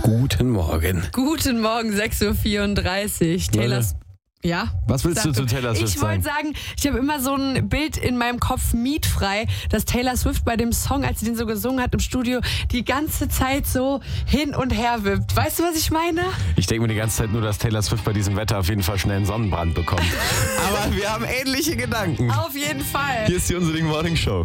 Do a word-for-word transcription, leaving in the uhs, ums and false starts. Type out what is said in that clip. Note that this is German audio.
Guten Morgen. Guten Morgen, sechs Uhr vierunddreißig. Taylor Swift. Ja? Was willst du zu Taylor Swift Ich sagen? wollte sagen, ich habe immer so ein Bild in meinem Kopf mietfrei, dass Taylor Swift bei dem Song, als sie den so gesungen hat im Studio, die ganze Zeit so hin und her wippt. Weißt du, was ich meine? Ich denke mir die ganze Zeit nur, dass Taylor Swift bei diesem Wetter auf jeden Fall schnell einen Sonnenbrand bekommt. Aber wir haben ähnliche Gedanken. Auf jeden Fall. Hier ist die Unsere Ding Morning Show.